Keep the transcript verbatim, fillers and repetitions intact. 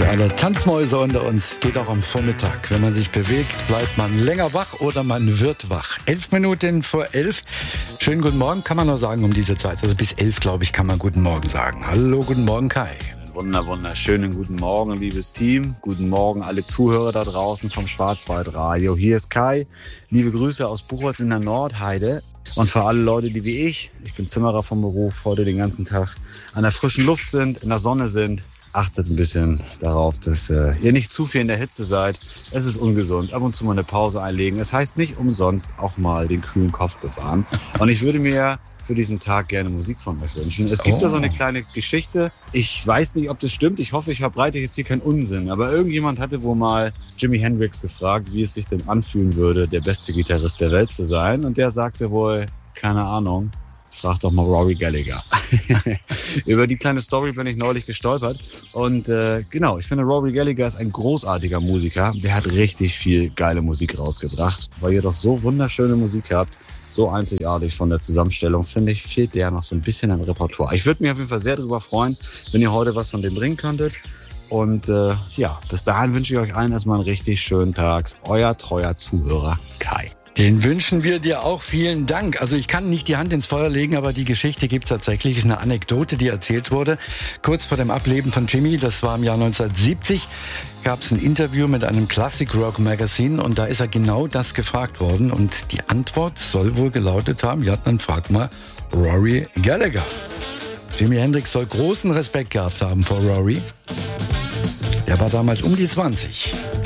Für alle Tanzmäuse unter uns geht auch am Vormittag. Wenn man sich bewegt, bleibt man länger wach oder man wird wach. Elf Minuten vor elf. Schönen guten Morgen, kann man noch sagen um diese Zeit. Also bis elf, glaube ich, kann man guten Morgen sagen. Hallo, guten Morgen, Kai. Wunder, wunderschönen guten Morgen, liebes Team. Guten Morgen, alle Zuhörer da draußen vom Schwarzwaldradio. Hier ist Kai. Liebe Grüße aus Buchholz in der Nordheide. Und für alle Leute, die wie ich, ich bin Zimmerer vom Beruf, heute den ganzen Tag an der frischen Luft sind, in der Sonne sind, achtet ein bisschen darauf, dass äh, ihr nicht zu viel in der Hitze seid. Es ist ungesund. Ab und zu mal eine Pause einlegen. Es heißt nicht umsonst auch mal den kühlen Kopf bewahren. Und ich würde mir für diesen Tag gerne Musik von euch wünschen. Es gibt oh. da so eine kleine Geschichte. Ich weiß nicht, ob das stimmt. Ich hoffe, ich verbreite jetzt hier keinen Unsinn. Aber irgendjemand hatte wohl mal Jimi Hendrix gefragt, wie es sich denn anfühlen würde, der beste Gitarrist der Welt zu sein. Und der sagte wohl, keine Ahnung, frag doch mal Rory Gallagher. Über die kleine Story bin ich neulich gestolpert. Und äh, genau, ich finde, Rory Gallagher ist ein großartiger Musiker. Der hat richtig viel geile Musik rausgebracht. Weil ihr doch so wunderschöne Musik habt, so einzigartig von der Zusammenstellung, finde ich, fehlt der noch so ein bisschen am Repertoire. Ich würde mich auf jeden Fall sehr darüber freuen, wenn ihr heute was von dem bringen könntet. Und äh, ja, bis dahin wünsche ich euch allen erstmal einen richtig schönen Tag. Euer treuer Zuhörer Kai. Den wünschen wir dir auch. Vielen Dank. Also ich kann nicht die Hand ins Feuer legen, aber die Geschichte gibt's tatsächlich. Ist eine Anekdote, die erzählt wurde. Kurz vor dem Ableben von Jimi, das war im Jahr neunzehnhundertsiebzig, gab es ein Interview mit einem Classic Rock Magazine und da ist er genau das gefragt worden. Und die Antwort soll wohl gelautet haben, ja, dann frag mal Rory Gallagher. Jimi Hendrix soll großen Respekt gehabt haben vor Rory. Er war damals um die zwanzig.